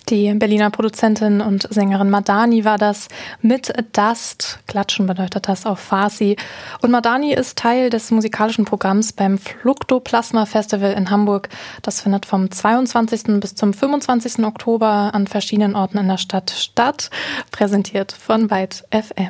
Die Berliner Produzentin und Sängerin Madani war das mit Dust. Klatschen bedeutet das auf Farsi. Und Madani ist Teil des musikalischen Programms beim Fluktoplasma Festival in Hamburg. Das findet vom 22. bis zum 25. Oktober an verschiedenen Orten in der Stadt statt. Präsentiert von Byte FM.